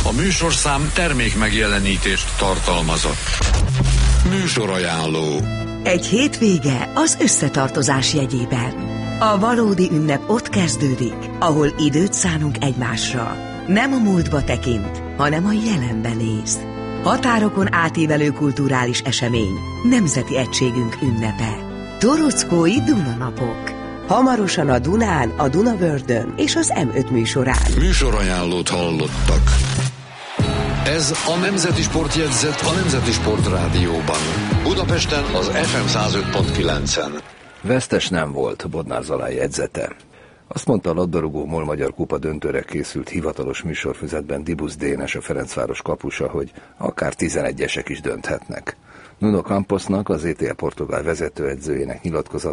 A műsorszám termék megjelenítést tartalmazott. Műsorajánló. Egy hétvége az összetartozás jegyében. A valódi ünnep ott kezdődik, ahol időt szánunk egymásra. Nem a múltba tekint, hanem a jelenben néz. Határokon átívelő kulturális esemény, nemzeti egységünk ünnepe. Torockói Dunanapok. Hamarosan a Dunán, a Dunavördön és az M5 műsorán. Műsorajánlót hallottak. Ez a Nemzeti Sportjegyzet a Nemzeti Sportrádióban. Budapesten az FM 105.9-en. Vesztes nem volt Bodnár Zalán jegyzete. Azt mondta a labdarúgó MOL Magyar Kupa döntőre készült hivatalos műsorfüzetben Dibusz Dénes, a Ferencváros kapusa, hogy akár 11-esek is dönthetnek. Nuno Camposnak, az ETL portugál vezetőedzőjének nyilatkozat